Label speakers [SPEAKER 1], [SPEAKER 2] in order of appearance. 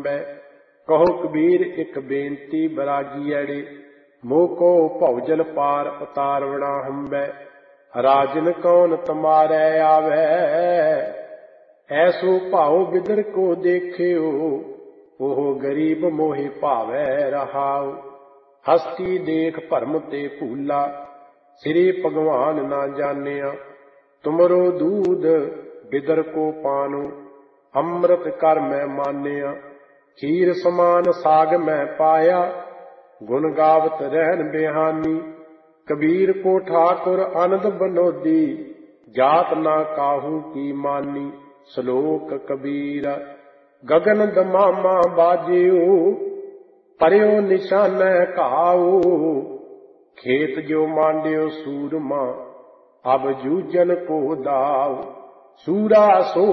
[SPEAKER 1] ਹੰਬੈ। ਕਹੋ ਕਬੀਰ ਇੱਕ ਬੇਨਤੀ ਬਰਾਗੀਐੜੇ, ਮੋਕੋ ਭਉਜਲ ਪਾਰ ਉਤਾਰਵਣਾ ਹੰਬੈ। ਰਾਜਨ ਕੌਣ ਤੁਮਾਰੈ ਆਵੈ, ਐਸੋ ਭਾਉ ਬਿਦਰ ਕੋ ਦੇਖਿਓ। ਉਹ ਗਰੀਬ ਮੋਹਿ ਭਾਵੈ ਰਹਾਉ, ਹਸਤੀ ਦੇਖ ਭਰਮ ਤੇ ਭੂਲਾ। ਸ੍ਰੀ ਭਗਵਾਨ ਨਾ ਜਾਣਿਆ, ਤੁਮਰੋ ਦੂਧ ਬਿਦਰ ਕੋ ਪਾਨੋ। ਅੰਮ੍ਰਿਤ ਕਰ ਮੈਂ ਮਾਨਿਆ, ਖੀਰ ਸਮਾਨ ਸਾਗ ਮੈਂ ਪਾਇਆ। ਗੁਣ ਗਾਵਤ ਰਹਿਣ ਬਿਹਾਨੀ, ਕਬੀਰ ਕੋ ਠਾਕੁਰ ਆਨੰਦ ਬਨੋਦੀ। ਜਾਤ ਨਾ ਕਾਹੂ ਕੀ ਮਾਨੀ, ਸ਼ਲੋਕ ਕਬੀਰ। ਗਗਨ ਦਮਾਮਾ ਬਾਜਿਓ, ਪਰਿਓ ਨਿਸ਼ਾਨੈ ਘਾਉ। ਖੇਤ ਜੋ ਮਾਂਡਿਓ ਸੂਰਮਾ, ਅਬ ਜੂਝਨ ਕੋ ਦਾਉ। ਸੂਰਾ ਸੋ